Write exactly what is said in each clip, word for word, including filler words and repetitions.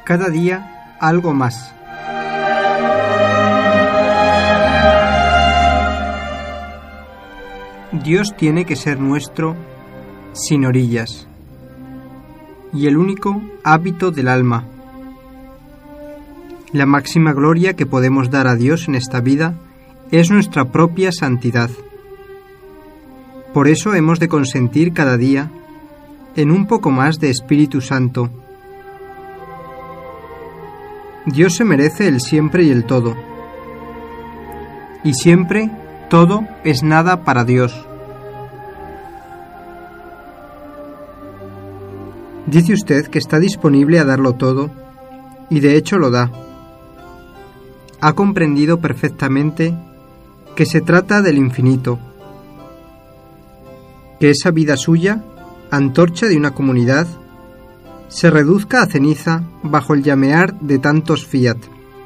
Cada día algo más. Dios tiene que ser nuestro sin orillas y el único hábito del alma. La máxima gloria que podemos dar a Dios en esta vida es nuestra propia santidad. Por eso hemos de consentir cada día en un poco más de Espíritu Santo. Dios se merece el siempre y el todo. Y siempre todo es nada para Dios. Dice usted que está disponible a darlo todo, y de hecho lo da. Ha comprendido perfectamente que se trata del infinito, que esa vida suya, antorcha de una comunidad, se reduzca a ceniza bajo el llamear de tantos fiat.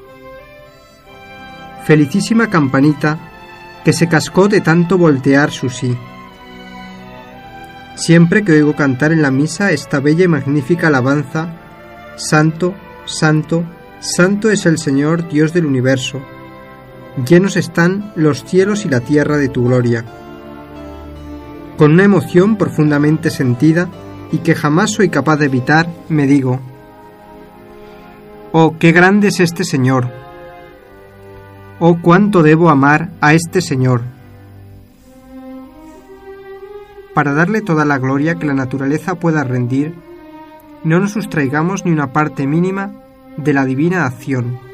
Felicísima campanita que se cascó de tanto voltear su sí. Siempre que oigo cantar en la misa esta bella y magnífica alabanza, Santo, Santo, Santo es el Señor Dios del universo, llenos están los cielos y la tierra de tu gloria. Con una emoción profundamente sentida y que jamás soy capaz de evitar, me digo: oh, qué grande es este Señor. Oh, cuánto debo amar a este Señor. Para darle toda la gloria que la naturaleza pueda rendir, no nos sustraigamos ni una parte mínima de la divina acción.